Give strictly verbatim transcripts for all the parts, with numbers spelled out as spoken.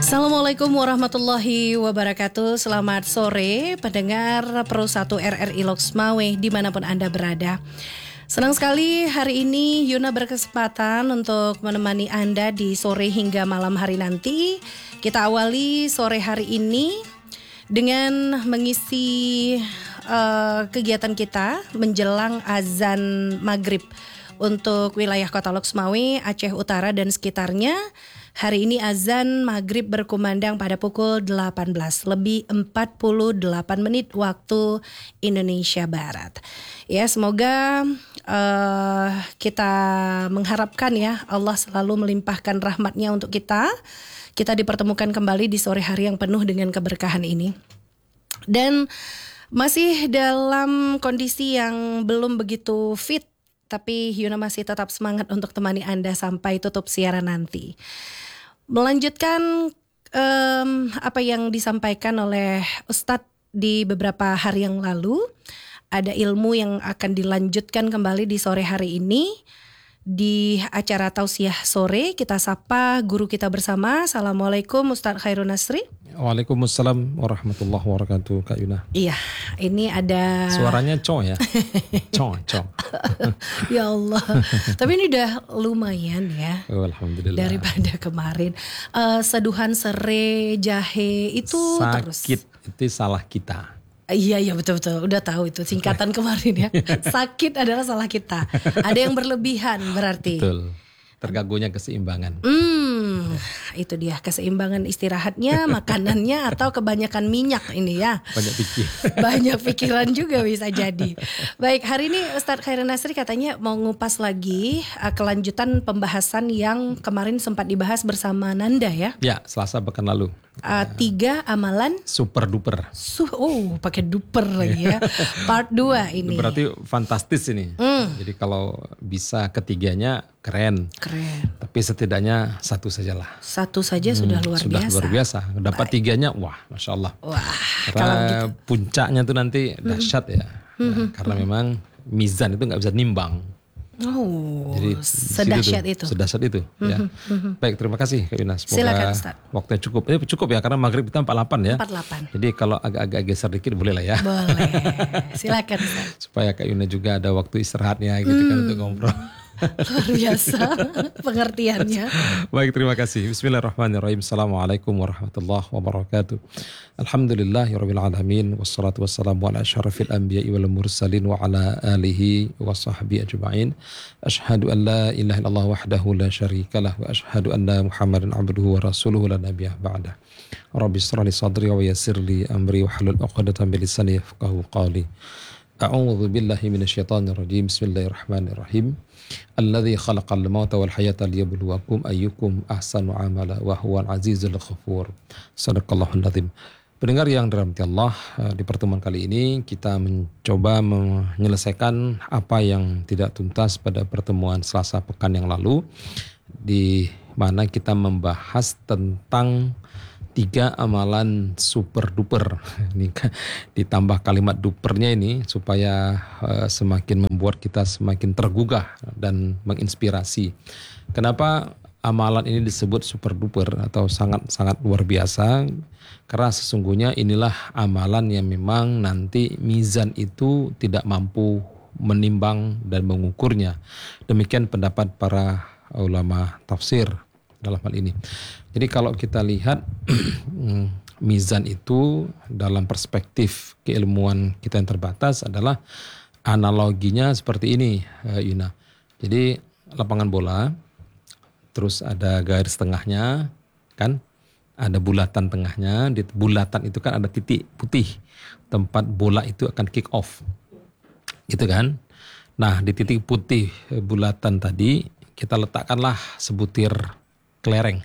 Assalamualaikum warahmatullahi wabarakatuh. Selamat sore pendengar Pro satu R R I Loks Maweh dimanapun Anda berada. Senang sekali hari ini Yuna berkesempatan untuk menemani Anda di sore hingga malam hari nanti. Kita awali sore hari ini dengan mengisi uh, kegiatan kita menjelang azan maghrib untuk wilayah Kota Loks Maweh, Aceh Utara dan sekitarnya. Hari ini azan maghrib berkumandang pada pukul delapan belas lebih empat puluh delapan menit waktu Indonesia Barat. Ya, semoga uh, kita mengharapkan ya Allah selalu melimpahkan rahmatnya untuk kita. Kita dipertemukan kembali di sore hari yang penuh dengan keberkahan ini. Dan masih dalam kondisi yang belum begitu fit, tapi Yuna masih tetap semangat untuk temani Anda sampai tutup siaran nanti. Melanjutkan um, apa yang disampaikan oleh Ustadz di beberapa hari yang lalu, ada ilmu yang akan dilanjutkan kembali di sore hari ini di acara Tausiah Sore. Kita sapa guru kita bersama. Assalamualaikum Ustadz Khairun Nasri. Waalaikumsalam warahmatullahi wabarakatuh, Kak Yuna. Iya, ini ada suaranya co ya. co, co. Ya Allah. Tapi ini udah lumayan ya. Oh, alhamdulillah. Daripada kemarin. Uh, seduhan serai, jahe itu sakit, terus. Sakit itu salah kita. Iya iya betul-betul, udah tahu itu singkatan kemarin ya. Sakit adalah salah kita. Ada yang berlebihan berarti. Betul. Terganggunya keseimbangan. Hmm, itu dia keseimbangan istirahatnya, makanannya atau kebanyakan minyak ini ya. Banyak pikir. Banyak pikiran juga bisa jadi. Baik, hari ini Ustadz Khairun Nasri katanya mau ngupas lagi uh, kelanjutan pembahasan yang kemarin sempat dibahas bersama Nanda ya. Ya, Selasa pekan lalu. Uh, tiga amalan super duper. Su- oh, pakai duper lagi ya. Part dua ini. Berarti fantastis ini. Mm. Jadi kalau bisa ketiganya keren. Keren. Tapi setidaknya satu sajalah. Satu saja hmm, sudah luar sudah biasa. Sudah luar biasa. Dapat Baik. tiganya, wah, masya Allah. Wah. Karena kalau gitu. puncaknya tuh nanti dahsyat ya. Mm-hmm. ya. Karena memang mizan itu nggak bisa nimbang. Oh, jadi sedahsyat itu. Sedahsyat itu. Mm-hmm. Ya. Mm-hmm. Baik, terima kasih Kak Yuna. Semoga silakan, Ustaz. Waktunya cukup. Eh, cukup ya karena maghrib kita empat puluh delapan ya. empat puluh delapan. Jadi kalau agak-agak geser dikit boleh lah ya. Boleh. Silakan, Ustaz. Supaya Kak Yuna juga ada waktu istirahatnya gitu mm. kan untuk ngobrol. Luar biasa pengertiannya. Baik, terima kasih. Bismillahirrahmanirrahim. Assalamualaikum warahmatullahi wabarakatuh. Alhamdulillahirabbil alamin wassalatu wassalamu ala asyrafil anbiya'i wal mursalin wa ala alihi wa sahbihi ajma'in. Asyhadu an la ilaha illallah wahdahu la syarikalah wa asyhadu anna Muhammadan abduhu wa rasuluhu la nabiyya ba'da. Rabbi shrah li sadri wa yassir li amri wa hlul 'uqdatam min lisani yafqahu qawli. A'udzu billahi minasyaitonir rajim. Bismillahirrahmanirrahim. Alladzi khalaqal mauta wal hayata liyabluwakum ayyukum ahsanu amala wa huwal azizul ghafur. Shadaqallahul azim. Pendengar yang dirahmati Allah, di pertemuan kali ini kita mencoba menyelesaikan apa yang tidak tuntas pada pertemuan Selasa pekan yang lalu, di mana kita membahas tentang tiga amalan super duper. Ini ditambah kalimat dupernya ini supaya uh, semakin membuat kita semakin tergugah dan menginspirasi. Kenapa amalan ini disebut super duper atau sangat-sangat luar biasa? Karena sesungguhnya inilah amalan yang memang nanti mizan itu tidak mampu menimbang dan mengukurnya. Demikian pendapat para ulama tafsir dalam hal ini. Jadi kalau kita lihat mizan itu dalam perspektif keilmuan kita yang terbatas adalah analoginya seperti ini, Yuna. Jadi lapangan bola, terus ada garis tengahnya, kan? Ada bulatan tengahnya, di bulatan itu kan ada titik putih, tempat bola itu akan kick off. Gitu kan? Nah, di titik putih bulatan tadi kita letakkanlah sebutir kelereng.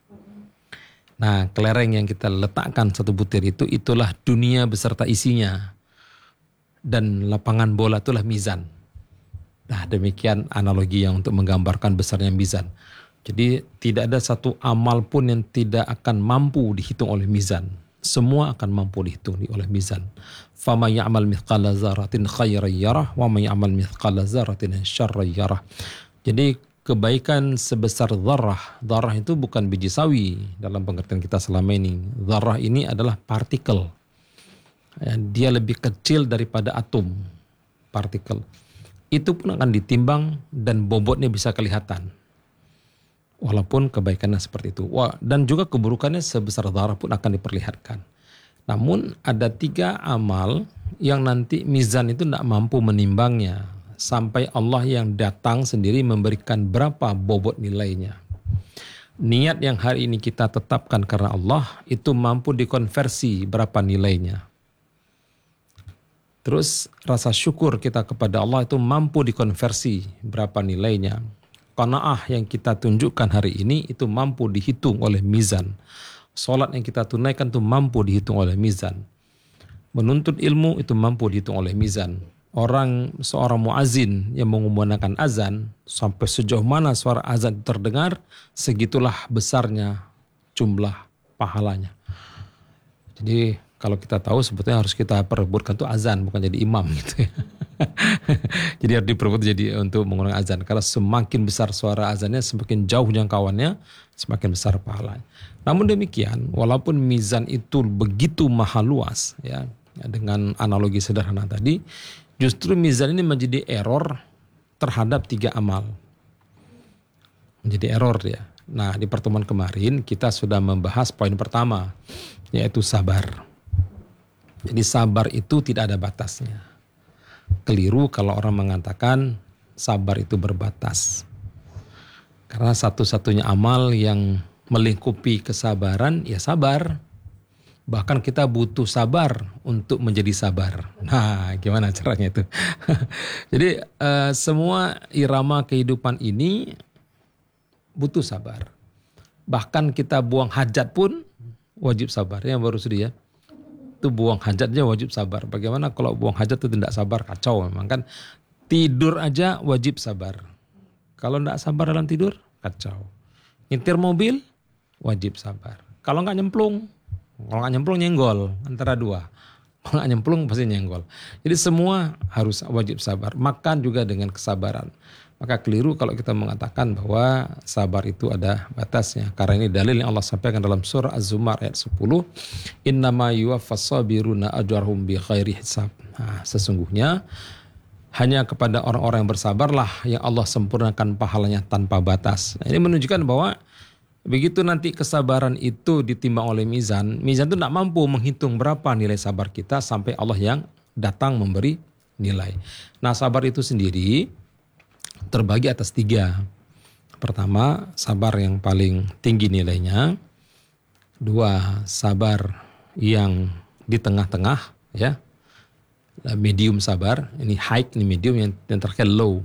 Nah, kelereng yang kita letakkan satu butir itu, itulah dunia beserta isinya. Dan lapangan bola itulah mizan. Nah, demikian analogi yang untuk menggambarkan besarnya mizan. Jadi tidak ada satu amal pun yang tidak akan mampu dihitung oleh mizan. Semua akan mampu dihitung oleh mizan. Faman ya'mal mithqala dzarratin khairan yarah wa man ya'mal mithqala dzarratin syarran yarah. Jadi kebaikan sebesar dzarrah. Dzarrah itu bukan biji sawi dalam pengertian kita selama ini. Dzarrah ini adalah partikel. Ya, dia lebih kecil daripada atom, partikel. Itu pun akan ditimbang dan bobotnya bisa kelihatan. Walaupun kebaikannya seperti itu. Wah, dan juga keburukannya sebesar dzarrah pun akan diperlihatkan. Namun ada tiga amal yang nanti mizan itu tidak mampu menimbangnya. Sampai Allah yang datang sendiri memberikan berapa bobot nilainya. Niat yang hari ini kita tetapkan karena Allah itu mampu dikonversi berapa nilainya. Terus rasa syukur kita kepada Allah itu mampu dikonversi berapa nilainya. Qanaah yang kita tunjukkan hari ini itu mampu dihitung oleh mizan. Salat yang kita tunaikan itu mampu dihitung oleh mizan. Menuntut ilmu itu mampu dihitung oleh mizan. Orang seorang muazin yang mengumandangkan azan, sampai sejauh mana suara azan terdengar, segitulah besarnya jumlah pahalanya. Jadi kalau kita tahu sebetulnya harus kita perebutkan tuh azan, bukan jadi imam gitu ya. Jadi harus diperebut jadi untuk menggunakan azan. Karena semakin besar suara azannya, semakin jauh jangkauannya, semakin besar pahalanya. Namun demikian, walaupun mizan itu begitu maha luas, ya, dengan analogi sederhana tadi, justru mizan ini menjadi error terhadap tiga amal. Menjadi error ya. Nah, di pertemuan kemarin kita sudah membahas poin pertama, yaitu sabar. Jadi sabar itu tidak ada batasnya. Keliru kalau orang mengatakan sabar itu berbatas. Karena satu-satunya amal yang melingkupi kesabaran, ya sabar. Bahkan kita butuh sabar untuk menjadi sabar. Nah, gimana caranya itu? Jadi uh, semua irama kehidupan ini butuh sabar. Bahkan kita buang hajat pun wajib sabar. Yang baru sedia itu buang hajatnya wajib sabar. Bagaimana kalau buang hajat itu tidak sabar? Kacau memang kan. Tidur aja wajib sabar. Kalau tidak sabar dalam tidur, kacau. Nyetir mobil wajib sabar. Kalau nggak nyemplung, kalau nggak nyemplung nyenggol, antara dua. Kalau nggak nyemplung pasti nyenggol. Jadi semua harus wajib sabar. Makan juga dengan kesabaran. Maka keliru kalau kita mengatakan bahwa sabar itu ada batasnya. Karena ini dalil yang Allah sampaikan dalam surah Az-Zumar ayat sepuluh. Innama yuwaffas sabiruna ajrahum bi ghairi hisab. Nah, sesungguhnya hanya kepada orang-orang yang bersabarlah yang Allah sempurnakan pahalanya tanpa batas. Nah, ini menunjukkan bahwa begitu nanti kesabaran itu ditimbang oleh mizan, mizan itu tidak mampu menghitung berapa nilai sabar kita sampai Allah yang datang memberi nilai. Nah, sabar itu sendiri terbagi atas tiga. Pertama, sabar yang paling tinggi nilainya. Dua, sabar yang di tengah-tengah, ya. Medium sabar, ini high, ini medium, yang, yang terakhir low.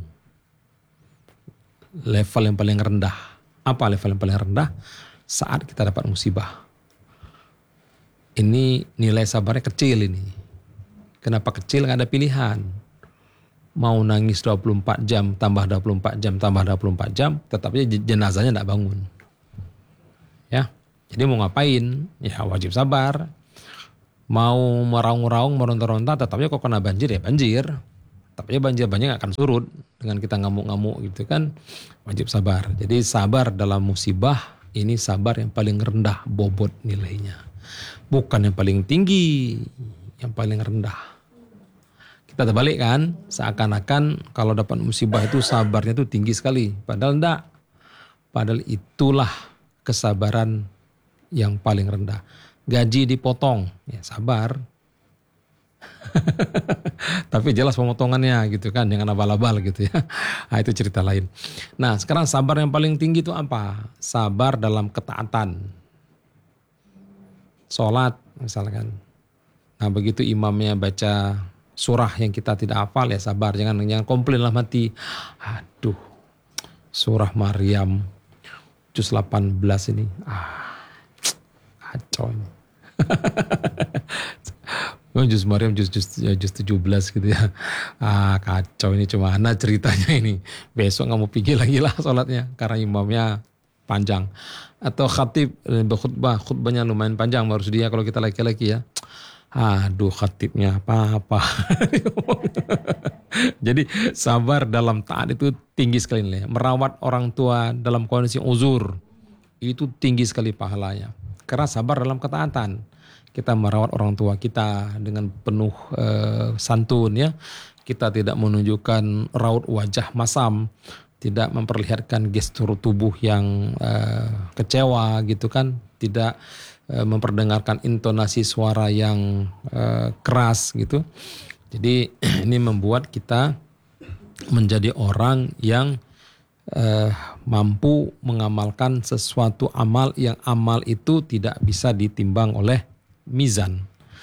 Level yang paling rendah. Apa level yang paling rendah? Saat kita dapat musibah. Ini nilai sabarnya kecil ini. Kenapa kecil? Nggak ada pilihan. Mau nangis dua puluh empat jam, tambah dua puluh empat jam, tambah dua puluh empat jam, tetap aja jenazahnya tidak bangun. Ya, jadi mau ngapain? Ya wajib sabar. Mau meraung-raung, meronta-ronta, tetapnya kok kena banjir ya banjir. Tapi banjir-banjir gak akan surut dengan kita ngamuk-ngamuk gitu kan. Wajib sabar. Jadi sabar dalam musibah ini sabar yang paling rendah bobot nilainya. Bukan yang paling tinggi, yang paling rendah. Kita terbalik kan, seakan-akan kalau dapat musibah itu sabarnya itu tinggi sekali. Padahal enggak. Padahal itulah kesabaran yang paling rendah. Gaji dipotong, ya sabar. Tapi jelas pemotongannya gitu kan, jangan abal-abal gitu ya. Nah, itu cerita lain. Nah, sekarang sabar yang paling tinggi itu apa? Sabar dalam ketaatan. Sholat misalkan. Nah, begitu imamnya baca surah yang kita tidak hafal ya sabar, jangan jangan komplain lah mati. Aduh, surah Maryam juz delapan belas ini, ah, kacau ini. Juz Maryam juz juz juz tujuh belas gitu ya, ah kacau ini, cuma mana ceritanya ini. Besok nggak mau pikir lagi lah sholatnya karena imamnya panjang. Atau khatib berkhutbah, khutbahnya lumayan panjang, baru dia kalau kita laki-laki ya. Aduh, khatibnya apa-apa. Jadi sabar dalam taat itu tinggi sekali nilainya. Merawat orang tua dalam kondisi uzur itu tinggi sekali pahalanya. Karena sabar dalam ketaatan. Kita merawat orang tua kita dengan penuh eh, santun ya. Kita tidak menunjukkan raut wajah masam, tidak memperlihatkan gestur tubuh yang eh, kecewa gitu kan, tidak memperdengarkan intonasi suara yang uh, keras gitu. Jadi ini membuat kita menjadi orang yang uh, mampu mengamalkan sesuatu amal yang amal itu tidak bisa ditimbang oleh mizan.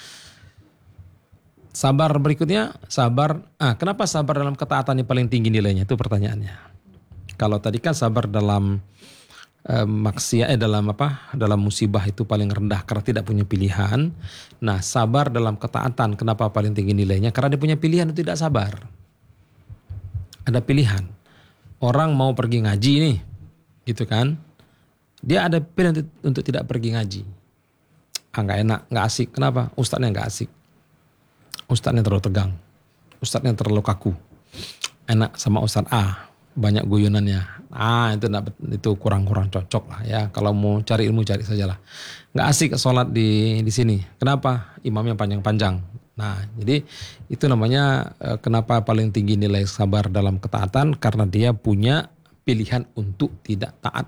Sabar berikutnya, sabar. Ah, kenapa sabar dalam ketaatan yang paling tinggi nilainya? Itu pertanyaannya. Kalau tadi kan sabar dalam Eh, maksiat eh dalam apa dalam musibah itu paling rendah karena tidak punya pilihan. Nah, sabar dalam ketaatan kenapa paling tinggi nilainya? Karena dia punya pilihan untuk tidak sabar. Ada pilihan. Orang mau pergi ngaji nih, gitu kan? Dia ada pilihan untuk, untuk tidak pergi ngaji. Ah, nggak enak, nggak asik. Kenapa? Ustadznya nggak asik. Ustadznya terlalu tegang. Ustadznya terlalu kaku. Enak sama Ustadz A, banyak guyonannya. Ah itu itu kurang-kurang cocok lah ya. Kalau mau cari ilmu cari sajalah. Nggak asik sholat di di sini. Kenapa? Imamnya panjang-panjang. Nah jadi itu namanya eh, kenapa paling tinggi nilai sabar dalam ketaatan, karena dia punya pilihan untuk tidak taat.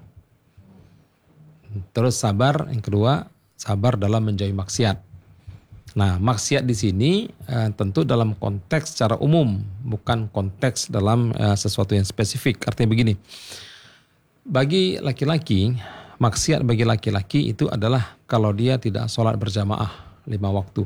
Terus sabar yang kedua, sabar dalam menjauhi maksiat. Nah, maksiat di sini eh, tentu dalam konteks secara umum, bukan konteks dalam eh, sesuatu yang spesifik. Artinya begini, bagi laki-laki, maksiat bagi laki-laki itu adalah kalau dia tidak sholat berjamaah lima waktu.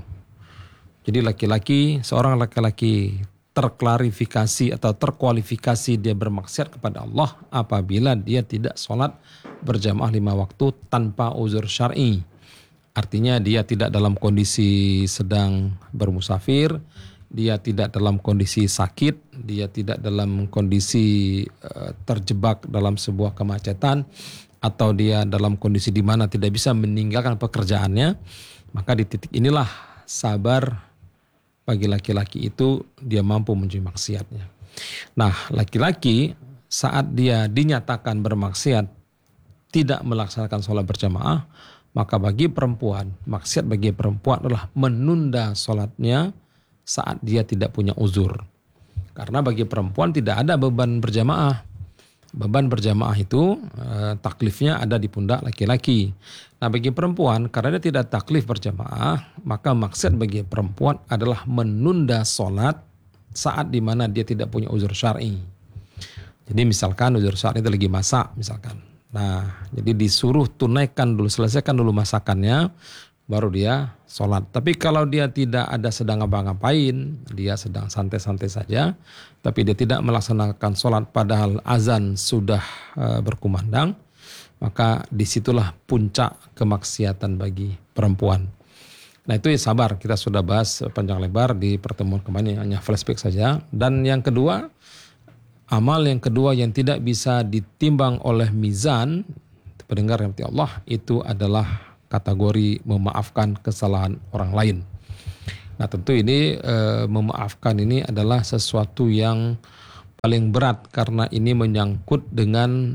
Jadi laki-laki, seorang laki-laki terklarifikasi atau terkualifikasi dia bermaksiat kepada Allah apabila dia tidak sholat berjamaah lima waktu tanpa uzur syar'i. Artinya dia tidak dalam kondisi sedang bermusafir, dia tidak dalam kondisi sakit, dia tidak dalam kondisi uh, terjebak dalam sebuah kemacetan, atau dia dalam kondisi di mana tidak bisa meninggalkan pekerjaannya. Maka di titik inilah sabar bagi laki-laki itu dia mampu menjauhi maksiatnya. Nah, laki-laki saat dia dinyatakan bermaksiat tidak melaksanakan sholat berjamaah, maka bagi perempuan, maksiat bagi perempuan adalah menunda sholatnya saat dia tidak punya uzur. Karena bagi perempuan tidak ada beban berjamaah. Beban berjamaah itu eh, taklifnya ada di pundak laki-laki. Nah bagi perempuan, karena dia tidak taklif berjamaah, maka maksiat bagi perempuan adalah menunda sholat saat dimana dia tidak punya uzur syar'i. Jadi misalkan uzur syar'i itu lagi masak misalkan. Nah, jadi disuruh tunaikan dulu, selesaikan dulu masakannya, baru dia sholat. Tapi kalau dia tidak ada sedang ngapa-ngapain, dia sedang santai-santai saja, tapi dia tidak melaksanakan sholat padahal azan sudah e, berkumandang, maka disitulah puncak kemaksiatan bagi perempuan. Nah itu ya sabar, kita sudah bahas panjang lebar di pertemuan kemarin, hanya flashback saja. Dan yang kedua, amal yang kedua yang tidak bisa ditimbang oleh mizan, pendengar rahmati Allah, itu adalah kategori memaafkan kesalahan orang lain. Nah tentu ini e, memaafkan ini adalah sesuatu yang paling berat karena ini menyangkut dengan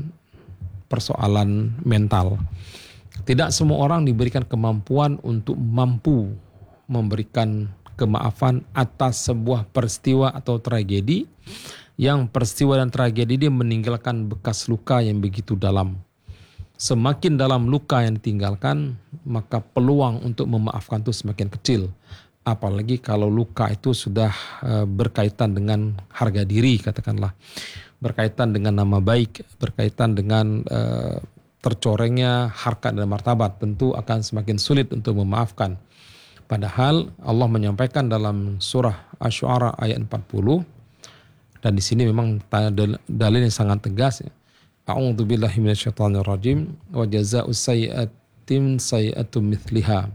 persoalan mental. Tidak semua orang diberikan kemampuan untuk mampu memberikan kemaafan atas sebuah peristiwa atau tragedi, yang peristiwa dan tragedi dia meninggalkan bekas luka yang begitu dalam. Semakin dalam luka yang ditinggalkan, maka peluang untuk memaafkan itu semakin kecil. Apalagi kalau luka itu sudah e, berkaitan dengan harga diri, katakanlah. Berkaitan dengan nama baik, berkaitan dengan e, tercorengnya harkat dan martabat, tentu akan semakin sulit untuk memaafkan. Padahal Allah menyampaikan dalam surah Asy-Syu'ara ayat empat puluh, dan di sini memang dalilnya sangat tegas. A'udzu billahi minasyaitonir rajim wa jazaa'us sayyi'atin sayyi'atun mithliha.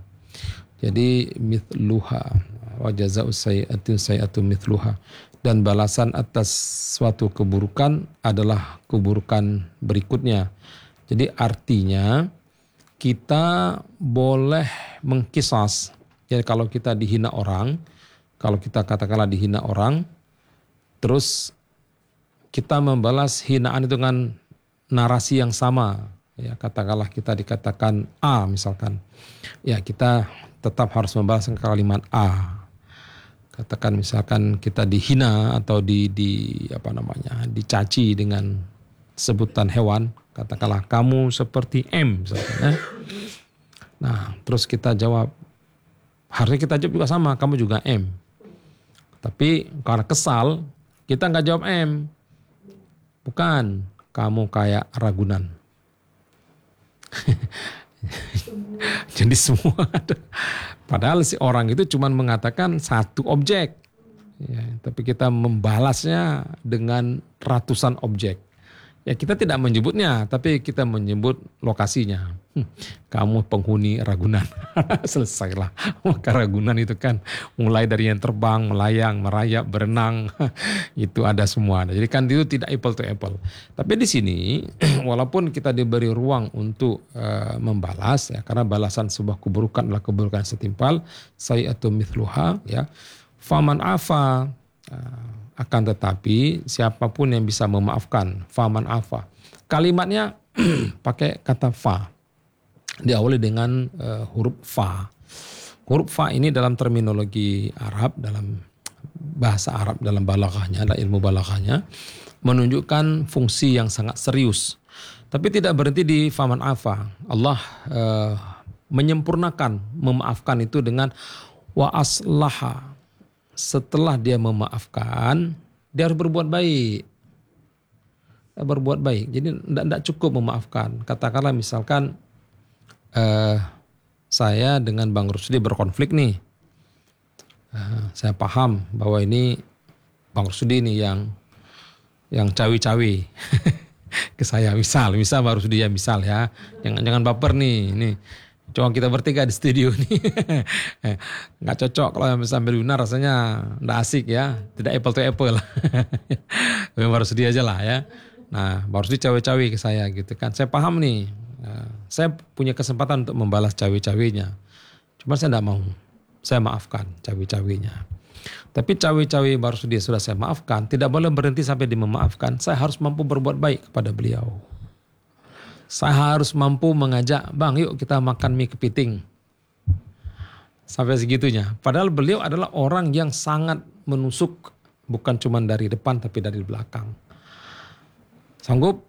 Jadi mithluha wa jazaa'us sayyi'atin sayyi'atun mithluha. Dan balasan atas suatu keburukan adalah keburukan berikutnya. Jadi artinya kita boleh mengkisas, Jadi kalau kita dihina orang, kalau kita katakanlah dihina orang, terus kita membalas hinaan itu dengan narasi yang sama. Ya, katakanlah kita dikatakan A misalkan. Ya, kita tetap harus membalas kalimat A. Katakan misalkan kita dihina atau di, di apa namanya, dicaci dengan sebutan hewan, katakanlah kamu seperti M misalkan. Ya. Nah, terus kita jawab, harusnya kita jawab juga sama, kamu juga M. Tapi karena kesal, kita nggak jawab M. Bukan, kamu kayak Ragunan. Jadi semua ada. Padahal si orang itu cuma mengatakan satu objek. Ya, tapi kita membalasnya dengan ratusan objek. Ya, kita tidak menyebutnya, tapi kita menyebut lokasinya. Hmm, kamu penghuni Ragunan. Selesailah. Maka Ragunan itu kan mulai dari yang terbang, melayang, merayap, berenang. Itu ada semua. Jadi kan itu tidak apple to apple. Tapi di sini walaupun kita diberi ruang untuk uh, membalas, ya, karena balasan sebuah keburukan adalah keburukan setimpal, sayi'atu mithluha, ya. Faman afa, uh, akan tetapi siapapun yang bisa memaafkan, faman afa. Kalimatnya pakai kata fa. Diawali dengan uh, huruf fa. Huruf fa ini dalam terminologi Arab, dalam bahasa Arab, dalam balaghahnya, dalam ilmu balaghahnya, menunjukkan fungsi yang sangat serius. Tapi tidak berhenti di faman afa. Allah uh, menyempurnakan, memaafkan itu dengan wa aslaha. Setelah dia memaafkan, dia harus berbuat baik. Berbuat baik. Jadi tidak cukup memaafkan. Katakanlah misalkan eh, saya dengan Bang Rusdi berkonflik nih. Eh, saya paham bahwa ini Bang Rusdi nih yang yang cawi-cawi ke saya. Misal, misal Bang Rusdi ya misal ya. Jangan jangan baper nih. Nih. Cuma kita bertiga di studio nih. Nggak cocok kalau sambil Yuna, rasanya nggak asik ya. Tidak apple to apple. Baru sedih aja lah ya. Nah baru sedih cawe-cawe ke saya gitu kan. Saya paham nih. Saya punya kesempatan untuk membalas cawe-cawenya. Cuma saya nggak mau. Saya maafkan cawe-cawenya. Tapi cawe-cawe baru sedih sudah saya maafkan. Tidak boleh berhenti sampai di memaafkan. Saya harus mampu berbuat baik kepada beliau. Saya harus mampu mengajak, bang yuk kita makan mie kepiting. Sampai segitunya. Padahal beliau adalah orang yang sangat menusuk. Bukan cuma dari depan tapi dari belakang. Sanggup?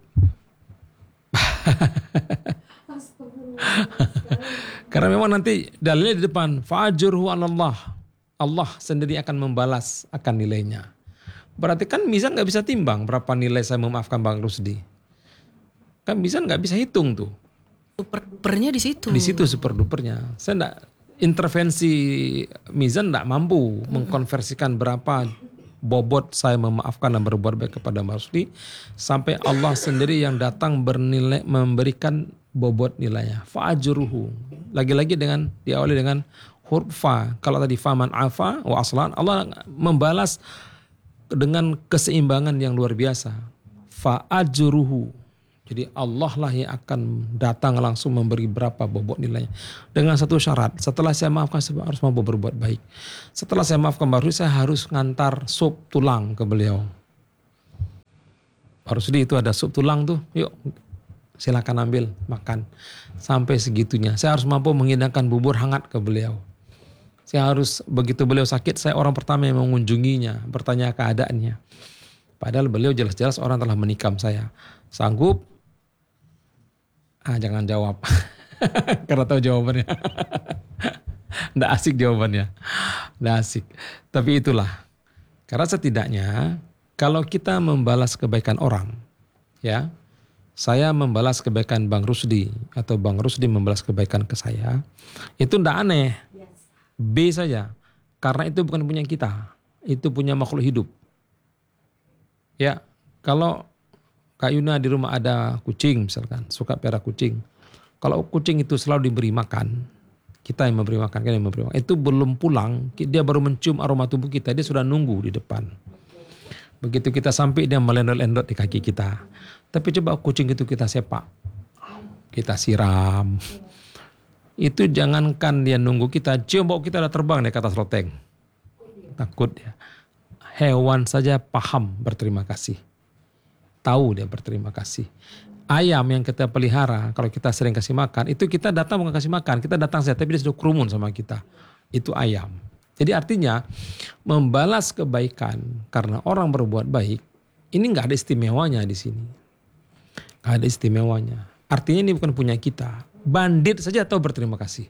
Karena memang nanti dalilnya di depan. Fa'ajurhu anallah. Allah sendiri akan membalas akan nilainya. Berarti kan mizan gak bisa timbang berapa nilai saya memaafkan Bang Rusdi. Kan bisa nggak bisa hitung tuh. Super dupernya di situ. Di situ super dupernya. Saya nggak intervensi mizan nggak mampu hmm. mengkonversikan berapa bobot saya memaafkan dan berbuat baik kepada Mas Rusdi sampai Allah sendiri yang datang bernilai memberikan bobot nilainya. Fa'ajruhu. Lagi-lagi dengan diawali dengan huruf fa. Kalau tadi faman afa wa aslan, Allah membalas dengan keseimbangan yang luar biasa. Fa'ajruhu. Jadi Allah lah yang akan datang langsung memberi berapa bobot nilainya. Dengan satu syarat, setelah saya maafkan saya harus mampu berbuat baik. Setelah saya maafkan baru saya harus ngantar sup tulang ke beliau. Baru sedih itu ada sup tulang tuh, yuk silakan ambil, makan. Sampai segitunya, saya harus mampu menghidangkan bubur hangat ke beliau. Saya harus, begitu beliau sakit, saya orang pertama yang mengunjunginya, bertanya keadaannya. Padahal beliau jelas-jelas orang telah menikam saya. Sanggup? Ah, jangan jawab. Karena tahu jawabannya. Nggak asik jawabannya. Nggak asik. Tapi itulah. Karena setidaknya kalau kita membalas kebaikan orang, ya, saya membalas kebaikan Bang Rusdi atau Bang Rusdi membalas kebaikan ke saya, itu nggak aneh. B saja. Karena itu bukan punya kita. Itu punya makhluk hidup. Ya, kalau Kak Yuna di rumah ada kucing misalkan, suka pelihara kucing. Kalau kucing itu selalu diberi makan, kita yang memberi makan, kan yang memberi makan. Itu belum pulang, dia baru mencium aroma tubuh kita, dia sudah nunggu di depan. Begitu kita sampai dia melendot-lendot di kaki kita. Tapi coba kucing itu kita sepak, kita siram, Itu jangankan dia nunggu kita, cium bau kita udah terbang dia ke atas loteng. Takut dia. Hewan saja paham berterima kasih. Tahu dia berterima kasih. Ayam yang kita pelihara, kalau kita sering kasih makan, itu kita datang bukan kasih makan, kita datang saja, tapi dia sudah kerumun sama kita. Itu ayam. Jadi artinya membalas kebaikan karena orang berbuat baik, ini nggak ada istimewanya di sini. Nggak ada istimewanya. Artinya ini bukan punya kita. Bandit saja tahu berterima kasih.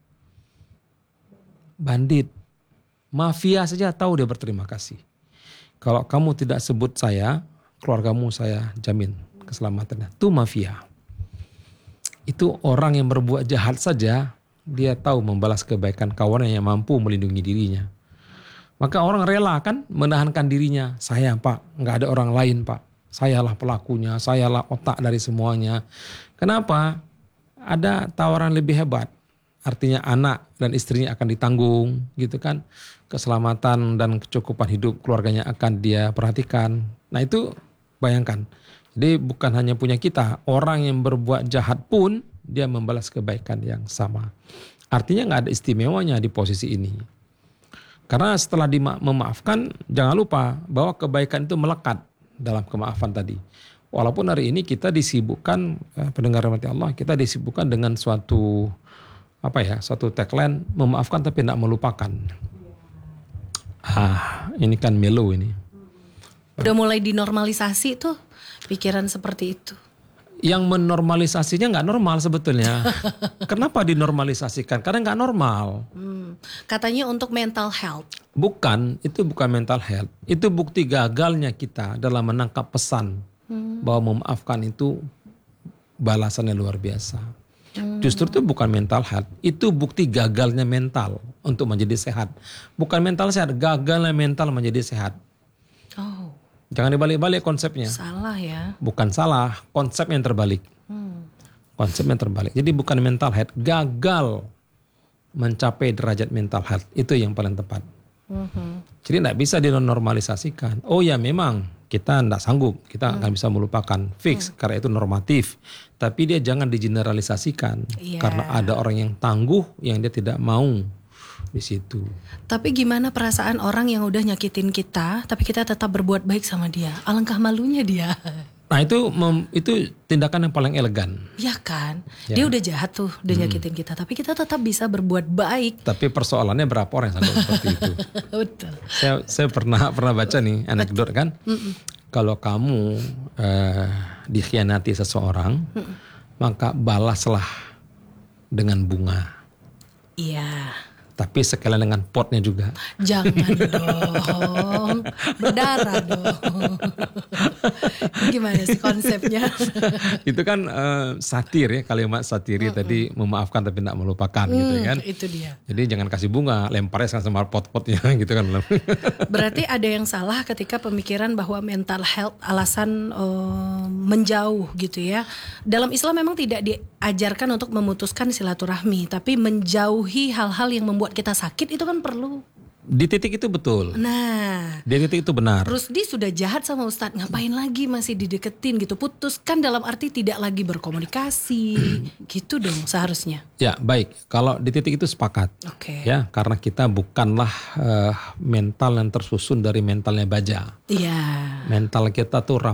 Bandit, mafia saja tahu dia berterima kasih. Kalau kamu tidak sebut saya, keluargamu saya jamin keselamatannya. Itu mafia. Itu orang yang berbuat jahat saja, dia tahu membalas kebaikan kawannya yang mampu melindungi dirinya. Maka orang rela kan menahankan dirinya. Saya pak, nggak ada orang lain pak. Sayalah pelakunya, sayalah otak dari semuanya. Kenapa? Ada tawaran lebih hebat. Artinya anak dan istrinya akan ditanggung gitu kan. Keselamatan dan kecukupan hidup keluarganya akan dia perhatikan. Nah itu bayangkan. Jadi bukan hanya punya kita. Orang yang berbuat jahat pun dia membalas kebaikan yang sama. Artinya gak ada istimewanya di posisi ini. Karena setelah dima- memaafkan jangan lupa bahwa kebaikan itu melekat dalam kemaafan tadi. Walaupun hari ini kita disibukkan, eh, pendengar rahmati Allah, kita disibukkan dengan suatu apa ya, suatu tagline memaafkan tapi tidak melupakan. Ah, ini kan melo ini. Udah mulai dinormalisasi tuh pikiran seperti itu. Yang menormalisasinya nggak normal sebetulnya. Kenapa dinormalisasikan? Karena nggak normal. Hmm, katanya untuk mental health. Bukan, itu bukan mental health. Itu bukti gagalnya kita dalam menangkap pesan. Hmm. Bahwa memaafkan itu balasannya luar biasa. Hmm. Justru itu bukan mental health, itu bukti gagalnya mental untuk menjadi sehat. Bukan mental sehat, gagalnya mental menjadi sehat. Oh. Jangan dibalik-balik konsepnya. Salah ya. Bukan salah, konsep yang terbalik. Hmm. Konsep yang terbalik. Jadi bukan mental health, gagal mencapai derajat mental health. Itu yang paling tepat. Hmm. Jadi tidak bisa dinormalisasikan. Oh ya memang kita tidak sanggup, kita hmm. akan bisa melupakan, fix, hmm. karena itu normatif. Tapi dia jangan digeneralisasikan, yeah. karena ada orang yang tangguh yang dia tidak mau di situ. Tapi gimana perasaan orang yang udah nyakitin kita, tapi kita tetap berbuat baik sama dia? Alangkah malunya dia. Nah itu mem, itu tindakan yang paling elegan. Ya kan, ya. Dia udah jahat tuh, udah hmm. nyakitin kita, tapi kita tetap bisa berbuat baik. Tapi persoalannya berapa orang yang sanggup seperti itu? Betul. Saya saya pernah pernah baca nih anekdot kan, Mm-mm. kalau kamu uh, dikhianati seseorang, Mm-mm. maka balaslah dengan bunga. Iya. Tapi sekalian dengan potnya juga. Jangan dong, berdarah dong. Gimana sih konsepnya? Itu kan uh, satir ya, kalimat satiri mm-mm. tadi memaafkan tapi tidak melupakan mm, gitu kan. Itu dia. Jadi jangan kasih bunga, lemparnya sama pot-potnya gitu kan. Berarti ada yang salah ketika pemikiran bahwa mental health alasan uh, menjauh gitu ya. Dalam Islam memang tidak diajarkan untuk memutuskan silaturahmi, tapi menjauhi hal-hal yang membuat buat kita sakit itu kan perlu. Di titik itu betul. Nah. Di titik itu benar. Rusdi sudah jahat sama Ustadz, ngapain lagi masih dideketin gitu. Putuskan dalam arti tidak lagi berkomunikasi. Gitu dong seharusnya. Ya baik, kalau di titik itu sepakat. Oke. Okay. Ya karena kita bukanlah uh, mental yang tersusun dari mentalnya baja. Iya. Mental kita tuh